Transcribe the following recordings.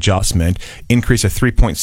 adjustment increase of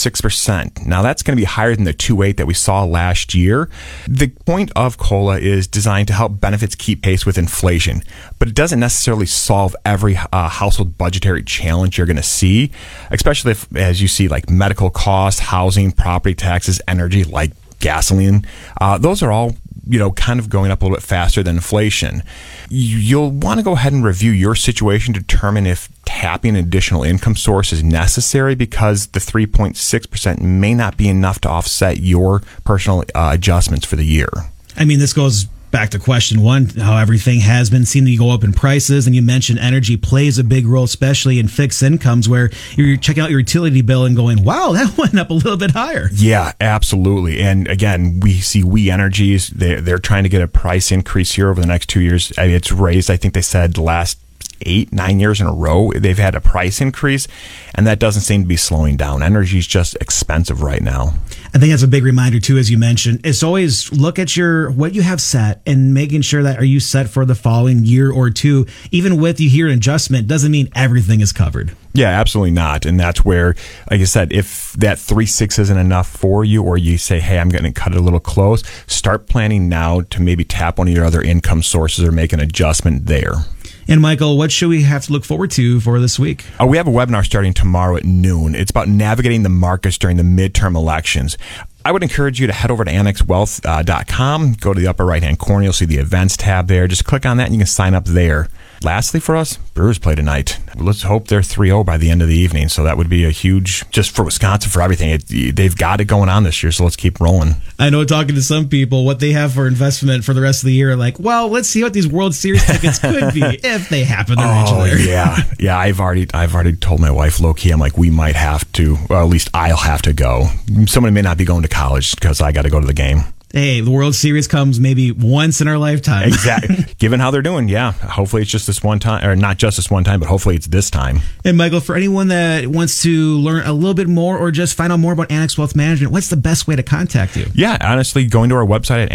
3.6%. Now, that's going to be higher than the 2.8 that we saw last year. The point of COLA is designed to help benefits keep pace with inflation, but it doesn't necessarily solve every household budgetary challenge you're going to see, especially if, as you see, like medical costs, housing, property taxes, energy, like gasoline. Those are all kind of going up a little bit faster than inflation. You'll want to go ahead and review your situation to determine if tapping an additional income source is necessary, because the 3.6% may not be enough to offset your personal adjustments for the year. I mean, this goes back to question one, how everything has been seen to go up in prices. And you mentioned energy plays a big role, especially in fixed incomes, where you're checking out your utility bill and going, wow, that went up a little bit higher. Yeah, absolutely. And again, we see We Energies, they're trying to get a price increase here over the next 2 years. I mean, it's raised, I think they said, the last 8-9 years in a row they've had a price increase, and that doesn't seem to be slowing down. Energy is just expensive right now. I think that's a big reminder too, as you mentioned. It's always look at what you have set and making sure that are you set for the following year or two. Even with you hear an adjustment doesn't mean everything is covered. Yeah, absolutely not. And that's where, like I said, if that 3.6 isn't enough for you, or you say, hey, I'm going to cut it a little close, start planning now to maybe tap one of your other income sources or make an adjustment there. And Michael, what should we have to look forward to for this week? We have a webinar starting tomorrow at noon. It's about navigating the markets during the midterm elections. I would encourage you to head over to annexwealth.com, go to the upper right-hand corner. You'll see the events tab there. Just click on that and you can sign up there. Lastly for us, Brewers play tonight. Let's hope they're 3-0 by the end of the evening. So that would be a huge, just for Wisconsin, for everything. They've got it going on this year, so let's keep rolling. I know, talking to some people, what they have for investment for the rest of the year, like, well, let's see what these World Series tickets could be if they happen to reach there. Yeah. I've already told my wife, low-key, I'm like, we might have to, or at least I'll have to go. Someone may not be going to college because I got to go to the game. Hey, the World Series comes maybe once in our lifetime. Exactly. Given how they're doing, yeah. Hopefully it's just this one time, or not just this one time, but hopefully it's this time. And Michael, for anyone that wants to learn a little bit more or just find out more about Annex Wealth Management, what's the best way to contact you? Yeah, honestly, going to our website at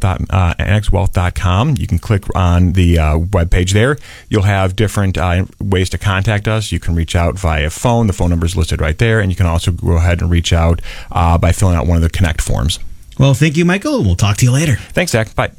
annexwealth.com. You can click on the webpage there. You'll have different ways to contact us. You can reach out via phone. The phone number is listed right there. And you can also go ahead and reach out by filling out one of the Connect forms. Well, thank you, Michael. We'll talk to you later. Thanks, Zach. Bye.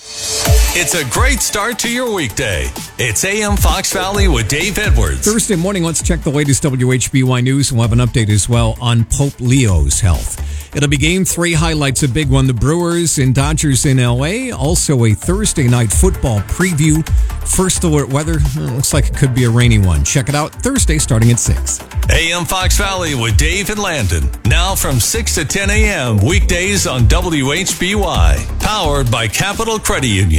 It's a great start to your weekday. It's AM Fox Valley with Dave Edwards. Thursday morning, let's check the latest WHBY news. We'll have an update as well on Pope Leo's health. It'll be Game 3 highlights, a big one. The Brewers and Dodgers in L.A. Also a Thursday night football preview. First alert weather. Looks like it could be a rainy one. Check it out Thursday starting at 6. AM Fox Valley with Dave and Landon. Now from 6 to 10 a.m. weekdays on WHBY. Powered by Capital Credit Union.